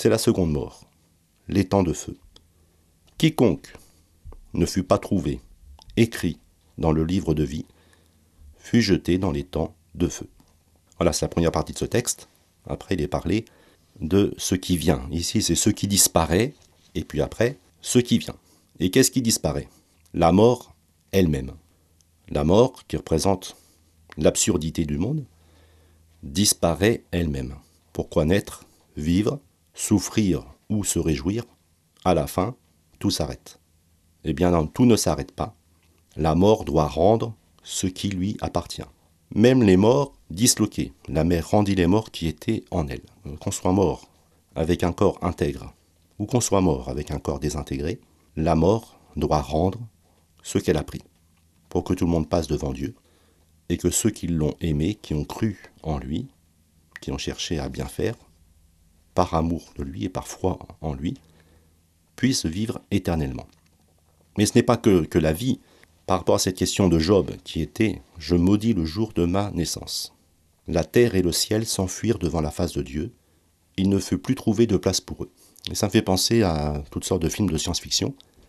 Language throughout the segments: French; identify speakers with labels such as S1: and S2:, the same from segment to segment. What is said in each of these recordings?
S1: c'est la seconde mort, les temps de feu. Quiconque ne fut pas trouvé, écrit dans le livre de vie, fut jeté dans les temps de feu. Voilà, c'est la première partie de ce texte. Après, il est parlé de ce qui vient. Ici, c'est ce qui disparaît, et puis après, ce qui vient. Et qu'est-ce qui disparaît? La mort elle-même. La mort, qui représente l'absurdité du monde, disparaît elle-même. Pourquoi naître, vivre, souffrir ou se réjouir? À la fin, tout s'arrête. Eh bien, non, tout ne s'arrête pas. La mort doit rendre ce qui lui appartient. Même les morts disloqués. La mère rendit les morts qui étaient en elle. Qu'on soit mort avec un corps intègre ou qu'on soit mort avec un corps désintégré, la mort doit rendre ce qu'elle a pris pour que tout le monde passe devant Dieu et que ceux qui l'ont aimé, qui ont cru en lui, qui ont cherché à bien faire, par amour de lui et par foi en lui, puissent vivre éternellement. Mais ce n'est pas que la vie, par rapport à cette question de Job qui était « Je maudis le jour de ma naissance ». La terre et le ciel s'enfuirent devant la face de Dieu. Il ne fut plus trouvé de place pour eux. Et ça me fait penser à toutes sortes de films de science-fiction.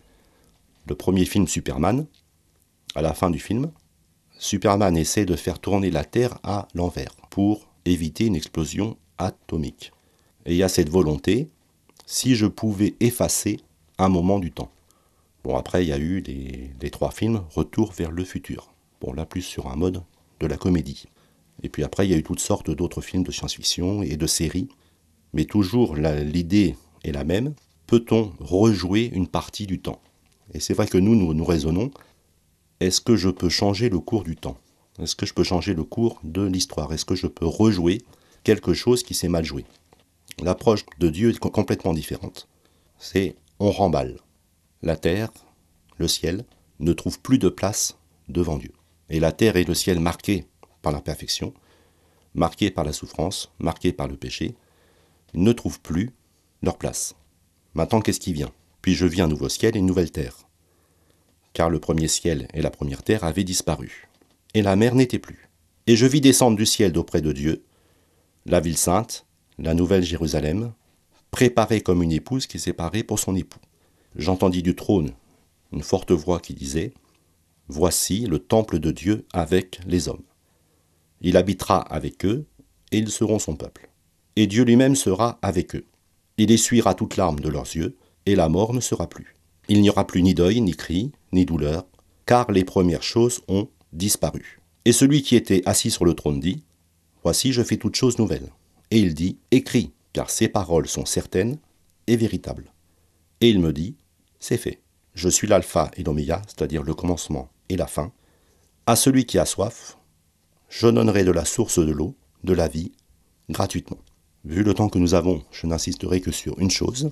S1: Le premier film, Superman, à la fin du film, Superman essaie de faire tourner la Terre à l'envers pour éviter une explosion atomique. Et il y a cette volonté, si je pouvais effacer un moment du temps. Bon, après, il y a eu les 3 films Retour vers le futur. Bon, là, plus sur un mode de la comédie. Et puis après, il y a eu toutes sortes d'autres films de science-fiction et de séries. Mais toujours, l'idée est la même. Peut-on rejouer une partie du temps? Et c'est vrai que nous raisonnons. Est-ce que je peux changer le cours du temps? Est-ce que je peux changer le cours de l'histoire? Est-ce que je peux rejouer quelque chose qui s'est mal joué? L'approche de Dieu est complètement différente. C'est on remballe. La terre, le ciel, ne trouvent plus de place devant Dieu. Et la terre et le ciel marqués par l'imperfection, marqués par la souffrance, marqués par le péché, ne trouvent plus leur place. Maintenant, qu'est-ce qui vient? Puis je vis un nouveau ciel et une nouvelle terre. Car le premier ciel et la première terre avaient disparu. Et la mer n'était plus. Et je vis descendre du ciel d'auprès de Dieu, la ville sainte, la nouvelle Jérusalem, préparée comme une épouse qui s'est parée pour son époux. J'entendis du trône une forte voix qui disait « Voici le temple de Dieu avec les hommes. Il habitera avec eux, et ils seront son peuple. Et Dieu lui-même sera avec eux. Il essuiera toute larme de leurs yeux, et la mort ne sera plus. Il n'y aura plus ni deuil, ni cri, ni douleur, car les premières choses ont disparu. Et celui qui était assis sur le trône dit « Voici, je fais toutes choses nouvelles. » Et il dit « Écris, car ces paroles sont certaines et véritables. » Et il me dit « C'est fait. Je suis l'alpha et l'oméga, c'est-à-dire le commencement et la fin. À celui qui a soif, je donnerai de la source de l'eau, de la vie, gratuitement. » Vu le temps que nous avons, je n'insisterai que sur une chose.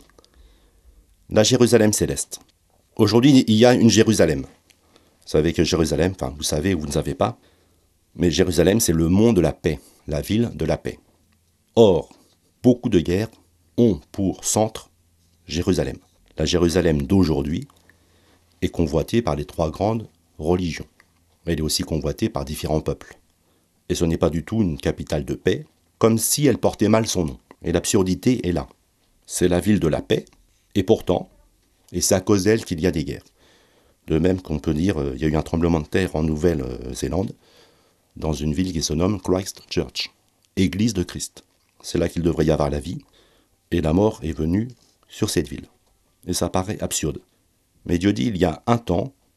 S1: La Jérusalem céleste. Aujourd'hui, il y a une Jérusalem. Vous savez que Jérusalem, enfin vous savez ou vous ne savez pas, mais Jérusalem c'est le mont de la paix, la ville de la paix. Or, beaucoup de guerres ont pour centre Jérusalem. La Jérusalem d'aujourd'hui est convoitée par les 3 grandes religions. Elle est aussi convoitée par différents peuples. Et ce n'est pas du tout une capitale de paix, comme si elle portait mal son nom. Et l'absurdité est là. C'est la ville de la paix, et pourtant, et c'est à cause d'elle qu'il y a des guerres. De même qu'on peut dire, il y a eu un tremblement de terre en Nouvelle-Zélande, dans une ville qui se nomme Christchurch, Église de Christ. C'est là qu'il devrait y avoir la vie, et la mort est venue sur cette ville. Et ça paraît absurde. Mais Dieu dit, il y a un temps